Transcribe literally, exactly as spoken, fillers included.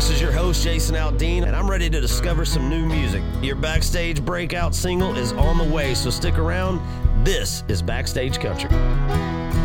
This is your host, Jason Aldean, and I'm ready to discover some new music. Your Backstage breakout single is on the way, so stick around. This is Backstage Country.